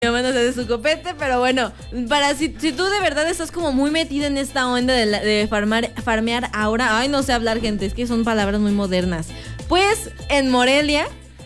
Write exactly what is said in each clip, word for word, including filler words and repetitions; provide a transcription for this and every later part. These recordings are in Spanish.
Llamándose de su copete, pero bueno, para si, si tú de verdad estás como muy metida en esta onda de, la, de farmar, farmear aura, ay, no sé hablar, gente, es que son palabras muy modernas. Pues en Morelia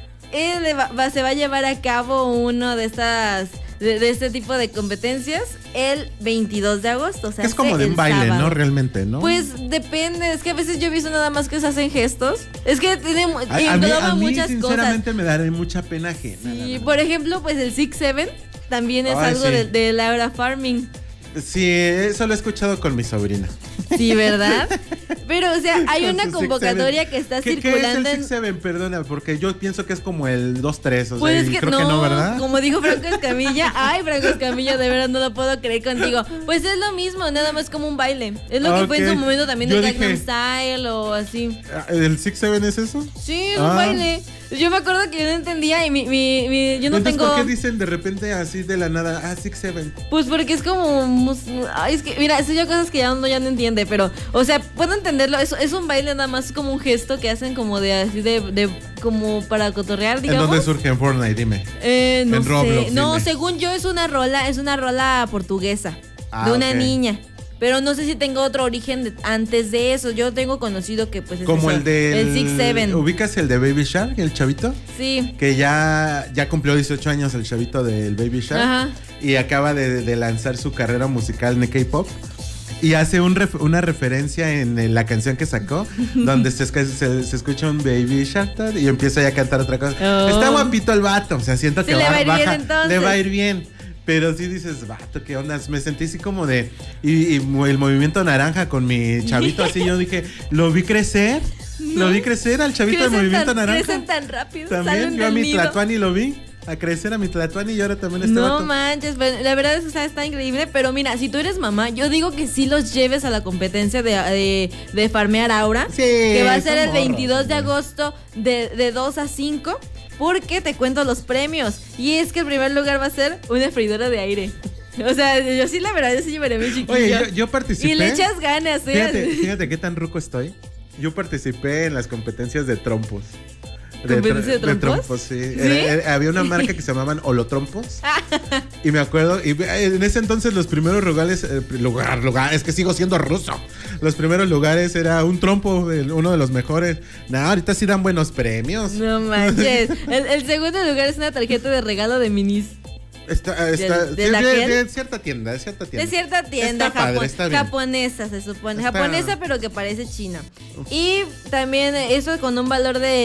eh, va, va, se va a llevar a cabo uno de estas de, de este tipo de competencias el veintidós de agosto, o sea, es como de un baile, sábado. ¿no? Realmente, ¿no? Pues depende, es que a veces yo he visto nada más que se hacen gestos. Es que tiene a, a mí, a mí muchas sinceramente cosas. me daré mucha pena ajena. Sí, por ejemplo, pues el Six Seven también es Ay, algo sí. de, de Laura Farming. Sí, eso lo he escuchado con mi sobrina. Sí, ¿verdad? Pero, o sea, hay Con una su convocatoria Six Seven. que está ¿Qué, circulando ¿Qué es el en... Six Seven? Perdona, porque yo pienso que es como el dos tres, o sea, Pues es y que creo no, que no, ¿verdad? como dijo Franco Escamilla, ay, Franco Escamilla, de verdad no lo puedo creer contigo. Pues es lo mismo, nada más como un baile. Es lo que Okay. fue en su momento también Yo de dije, Gangnam Style o así. ¿El Six Seven es eso? Sí, es Ah. un baile. Yo me acuerdo que yo no entendía y mi, mi, mi yo no Entonces, tengo... ¿por qué dicen de repente así de la nada, ah, Six Seven? Pues porque es como... mus- Ay, es que, mira, eso yo cosas que ya uno ya no entiende, pero... O sea, puedo entenderlo, es, es un baile nada más como un gesto que hacen como de así de... de como para cotorrear, ¿En digamos. dónde surge en Fortnite? Dime. Eh, no En sé. Roblox, No, dime. según yo es una rola, es una rola portuguesa. Ah, de una ok. niña. Pero no sé si tengo otro origen de- antes de eso. Yo tengo conocido que pues es Como eso, el de... el Six Seven. ¿Ubicas el de Baby Shark, el chavito? Sí. Que ya, ya cumplió dieciocho años el chavito del Baby Shark. Ajá. Y acaba de, de lanzar su carrera musical en K-pop. Y hace un ref- una referencia en, en la canción que sacó, donde se, esca- se, se escucha un Baby Shark y empieza ya a cantar otra cosa. Oh. Está guapito el vato, o sea, siento Sí, que le va, va a ir bien, baja, entonces. le va a ir bien. Pero sí dices, vato, ¿qué onda? Me sentí así como de... Y, y el movimiento naranja con mi chavito así, yo dije, lo vi crecer. Lo vi crecer al chavito del Crecen movimiento tan, naranja. Crecen tan rápido. También, salen yo a del mi nido. Tlatuani lo vi. A crecer a mi Tlatuani y ahora también este No vato. manches, pero la verdad es que o sea, está increíble. Pero mira, si tú eres mamá, yo digo que sí los lleves a la competencia de, de, de farmear aura. Sí, que va a ser son el morros, veintidós de hombre. agosto de, de dos a cinco. Porque te cuento los premios. Y es que el primer lugar va a ser una freidora de aire. O sea, yo sí, la verdad, yo sí llevaré a mi chiquillo. Oye, yo, yo participé. Y le echas ganas, ¿eh? Fíjate, fíjate qué tan ruco estoy. Yo participé en las competencias de trompos. ¿Competencia de tr- trompos? sí. ¿Sí? Era- era- había una marca que se llamaban Holotrompos. Y me acuerdo, y en ese entonces los primeros lugares, eh, lugar, lugar, es que sigo siendo ruso. Los primeros lugares era un trompo, el- uno de los mejores. No, ahorita sí dan buenos premios. No manches. El, el segundo lugar es una tarjeta de regalo de minis. Está, está, ¿De- de sí, la de- Kel? de cierta tienda, de cierta tienda. De cierta tienda Está padre, japo- está bien. japonesa, se supone. Está- Japonesa, pero que parece china. Y también eso con un valor de